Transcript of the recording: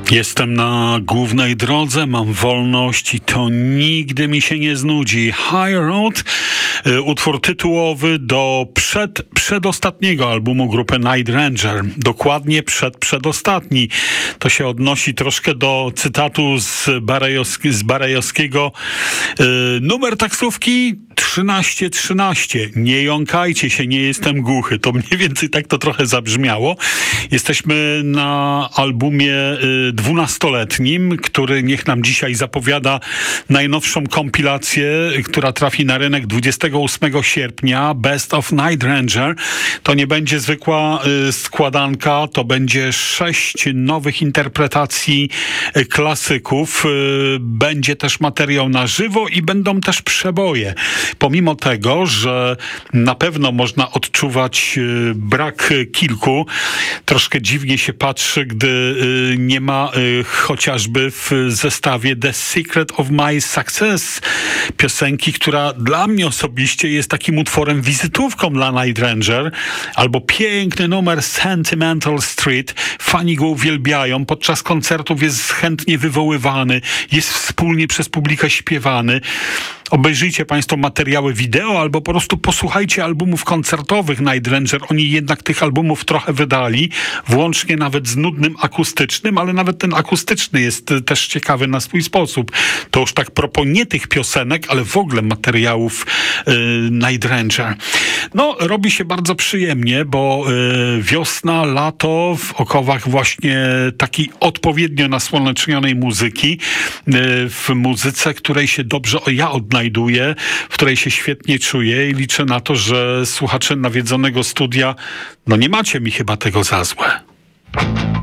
Jestem na głównej drodze, mam wolność i to nigdy mi się nie znudzi. High Road, utwór tytułowy do przedostatniego albumu grupy Night Ranger. Dokładnie przedostatni. To się odnosi troszkę do cytatu z Barejowskiego. Numer taksówki 1313. Nie jąkajcie się, nie jestem głuchy. To mniej więcej tak to trochę zabrzmiało. Jesteśmy na albumie 12-letnim, który niech nam dzisiaj zapowiada najnowszą kompilację, która trafi na rynek 28 sierpnia. Best of Night Ranger. To nie będzie zwykła składanka, to będzie 6 nowych interpretacji klasyków. Będzie też materiał na żywo i będą też przeboje. Pomimo tego, że na pewno można odczuwać brak kilku, troszkę dziwnie się patrzy, gdy nie ma chociażby w zestawie The Secret of My Success piosenki, która dla mnie osobiście jest takim utworem wizytówką dla Night Ranger, albo piękny numer Sentimental Street. Fani go uwielbiają, podczas koncertów jest chętnie wywoływany, jest wspólnie przez publikę śpiewany. Obejrzyjcie Państwo materiały wideo albo po prostu posłuchajcie albumów koncertowych Night Ranger. Oni jednak tych albumów trochę wydali, włącznie nawet z nudnym akustycznym, ale nawet ten akustyczny jest też ciekawy na swój sposób. To już tak propos nie tych piosenek, ale w ogóle materiałów Night Ranger. No, robi się bardzo przyjemnie, bo wiosna, lato, w okowach właśnie takiej odpowiednio nasłonecznionej muzyki, w muzyce, której się dobrze odnajduję, w której się świetnie czuję i liczę na to, że słuchacze nawiedzonego studia, no nie macie mi chyba tego za złe.